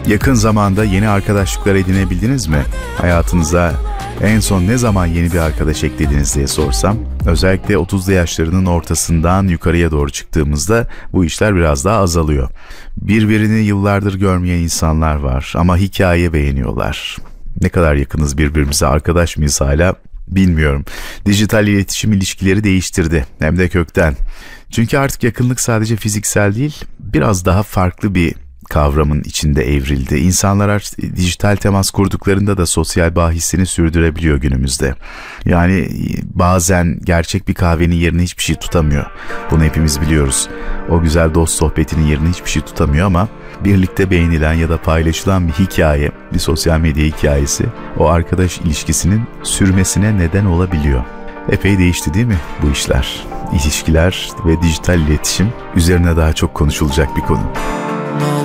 Yakın zamanda yeni arkadaşlıklar edinebildiniz mi? Hayatınıza en son ne zaman yeni bir arkadaş eklediniz diye sorsam, özellikle 30'lu yaşlarının ortasından yukarıya doğru çıktığımızda bu işler biraz daha azalıyor. Birbirini yıllardır görmeyen insanlar var ama hikaye beğeniyorlar. Ne kadar yakınız birbirimize, arkadaş mıyız hala bilmiyorum. Dijital iletişim ilişkileri değiştirdi, hem de kökten. Çünkü artık yakınlık sadece fiziksel değil, biraz daha farklı bir kavramın içinde evrildi. İnsanlar dijital temas kurduklarında da sosyal bağ hissini sürdürebiliyor günümüzde. Yani bazen gerçek bir kahvenin yerini hiçbir şey tutamıyor. Bunu hepimiz biliyoruz. O güzel dost sohbetinin yerini hiçbir şey tutamıyor ama birlikte beğenilen ya da paylaşılan bir hikaye, bir sosyal medya hikayesi o arkadaş ilişkisinin sürmesine neden olabiliyor. Epey değişti değil mi bu işler? İlişkiler ve dijital iletişim üzerine daha çok konuşulacak bir konu.